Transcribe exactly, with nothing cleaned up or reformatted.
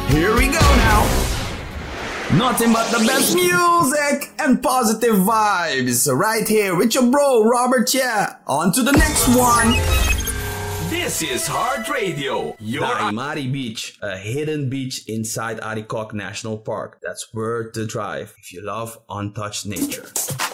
Here we go now. Nothing but the best music and positive vibes right here with your bro Robert Chia. On to the next one. This is Heart Radio. Your Naimari Beach, a hidden beach inside Arikok National Park. That's worth the drive if you love untouched nature.